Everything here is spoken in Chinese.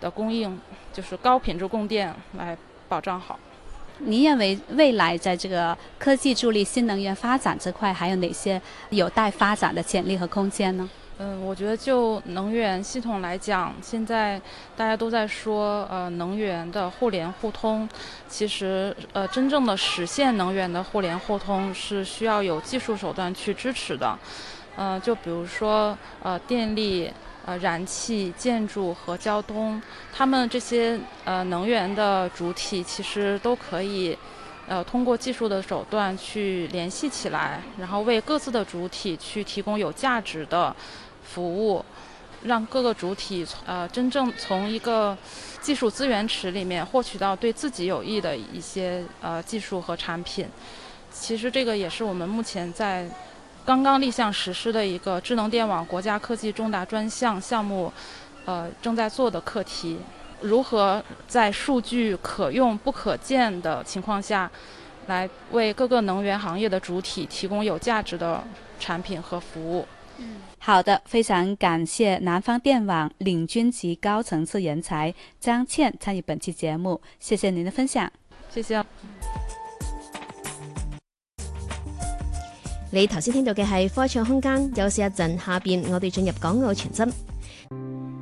的供应，就是高品质供电来保障好。 您认为未来在这个科技助力新能源发展这块，还有哪些有待发展的潜力和空间呢？ 我觉得就能源系统来讲，现在大家都在说能源的互联互通。其实真正的实现能源的互联互通是需要有技术手段去支持的。就比如说电力、燃气、建筑和交通，它们这些能源的主体其实都可以通过技术的手段去联系起来，然后为各自的主体去提供有价值的服务，让各个主体真正从一个技术资源池里面获取到对自己有益的一些技术和产品。其实这个也是我们目前在刚刚立项实施的一个智能电网国家科技重大专项目正在做的课题。如何在数据可用不可见的情况下，来为各个能源行业的主体提供有价值的产品和服务。 好的，非常感谢南方电网领军级高层次人才张倩参与本期节目，谢谢您的分享。 謝謝。 你頭先聽到嘅係科創空間，休息一陣，下邊我哋進入港澳傳真。